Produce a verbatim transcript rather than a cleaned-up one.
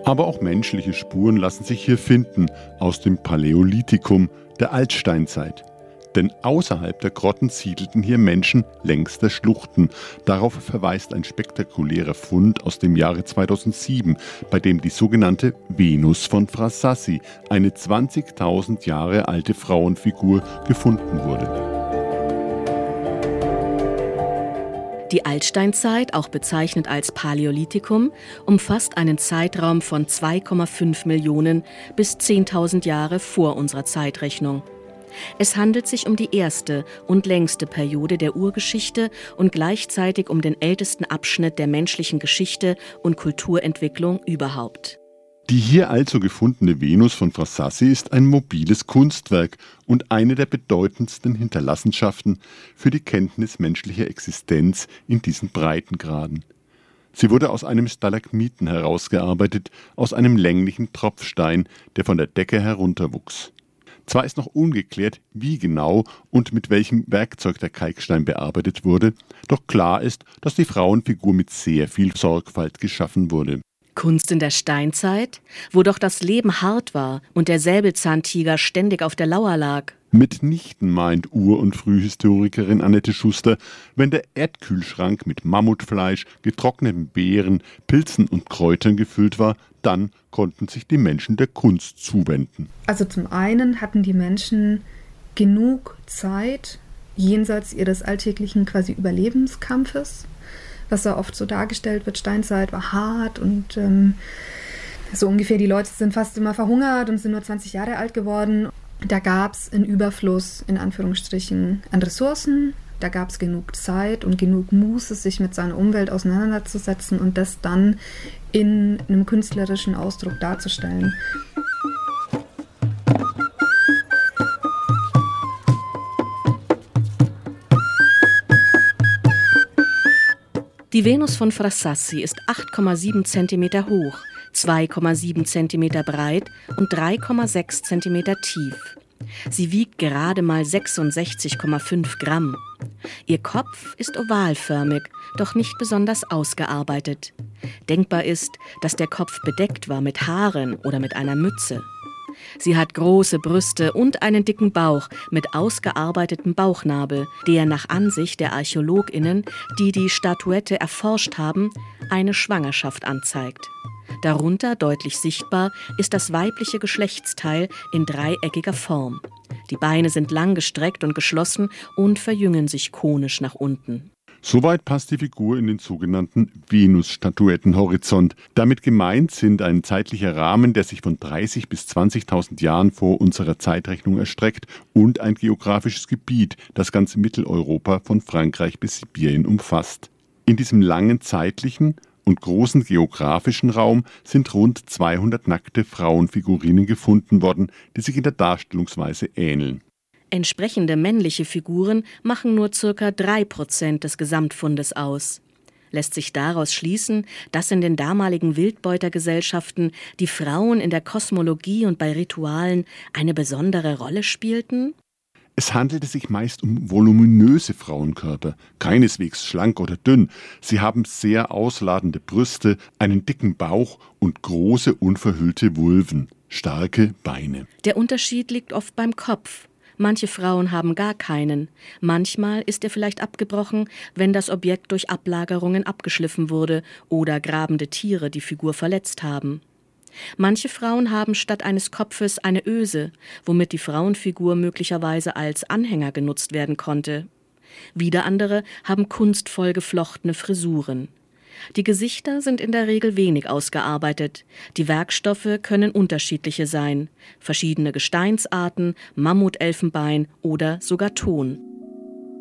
Aber auch menschliche Spuren lassen sich hier finden, aus dem Paläolithikum, der Altsteinzeit. Denn außerhalb der Grotten siedelten hier Menschen längs der Schluchten. Darauf verweist ein spektakulärer Fund aus dem Jahre zweitausendsieben, bei dem die sogenannte Venus von Frassassi, eine zwanzigtausend Jahre alte Frauenfigur, gefunden wurde. Die Altsteinzeit, auch bezeichnet als Paläolithikum, umfasst einen Zeitraum von zwei Komma fünf Millionen bis zehntausend Jahre vor unserer Zeitrechnung. Es handelt sich um die erste und längste Periode der Urgeschichte und gleichzeitig um den ältesten Abschnitt der menschlichen Geschichte und Kulturentwicklung überhaupt. Die hier also gefundene Venus von Frassassi ist ein mobiles Kunstwerk und eine der bedeutendsten Hinterlassenschaften für die Kenntnis menschlicher Existenz in diesen Breitengraden. Sie wurde aus einem Stalagmiten herausgearbeitet, aus einem länglichen Tropfstein, der von der Decke herunterwuchs. Zwar ist noch ungeklärt, wie genau und mit welchem Werkzeug der Kalkstein bearbeitet wurde, doch klar ist, dass die Frauenfigur mit sehr viel Sorgfalt geschaffen wurde. Kunst in der Steinzeit, wo doch das Leben hart war und der Säbelzahntiger ständig auf der Lauer lag. Mitnichten meint Ur- und Frühhistorikerin Annette Schuster, wenn der Erdkühlschrank mit Mammutfleisch, getrockneten Beeren, Pilzen und Kräutern gefüllt war, dann konnten sich die Menschen der Kunst zuwenden. Also zum einen hatten die Menschen genug Zeit jenseits ihres alltäglichen quasi Überlebenskampfes, was ja oft so dargestellt wird, Steinzeit war hart und ähm, so ungefähr die Leute sind fast immer verhungert und sind nur zwanzig Jahre alt geworden. Da gab es einen Überfluss, in Anführungsstrichen, an Ressourcen. Da gab es genug Zeit und genug Muße, sich mit seiner Umwelt auseinanderzusetzen und das dann in einem künstlerischen Ausdruck darzustellen. Die Venus von Frassassi ist acht Komma sieben Zentimeter hoch, zwei Komma sieben Zentimeter breit und drei Komma sechs Zentimeter tief. Sie wiegt gerade mal sechsundsechzig Komma fünf Gramm. Ihr Kopf ist ovalförmig, doch nicht besonders ausgearbeitet. Denkbar ist, dass der Kopf bedeckt war mit Haaren oder mit einer Mütze. Sie hat große Brüste und einen dicken Bauch mit ausgearbeitetem Bauchnabel, der nach Ansicht der ArchäologInnen, die die Statuette erforscht haben, eine Schwangerschaft anzeigt. Darunter deutlich sichtbar ist das weibliche Geschlechtsteil in dreieckiger Form. Die Beine sind lang gestreckt und geschlossen und verjüngen sich konisch nach unten. Soweit passt die Figur in den sogenannten Venus-Statuettenhorizont. Damit gemeint sind ein zeitlicher Rahmen, der sich von dreißig bis zwanzigtausend Jahren vor unserer Zeitrechnung erstreckt und ein geografisches Gebiet, das ganz Mitteleuropa von Frankreich bis Sibirien umfasst. In diesem langen zeitlichen und großen geografischen Raum sind rund zweihundert nackte Frauenfigurinen gefunden worden, die sich in der Darstellungsweise ähneln. Entsprechende männliche Figuren machen nur ca. drei Prozent des Gesamtfundes aus. Lässt sich daraus schließen, dass in den damaligen Wildbeutergesellschaften die Frauen in der Kosmologie und bei Ritualen eine besondere Rolle spielten? Es handelte sich meist um voluminöse Frauenkörper, keineswegs schlank oder dünn. Sie haben sehr ausladende Brüste, einen dicken Bauch und große unverhüllte Vulven, starke Beine. Der Unterschied liegt oft beim Kopf. Manche Frauen haben gar keinen. Manchmal ist er vielleicht abgebrochen, wenn das Objekt durch Ablagerungen abgeschliffen wurde oder grabende Tiere die Figur verletzt haben. Manche Frauen haben statt eines Kopfes eine Öse, womit die Frauenfigur möglicherweise als Anhänger genutzt werden konnte. Wieder andere haben kunstvoll geflochtene Frisuren. Die Gesichter sind in der Regel wenig ausgearbeitet. Die Werkstoffe können unterschiedliche sein. Verschiedene Gesteinsarten, Mammutelfenbein oder sogar Ton.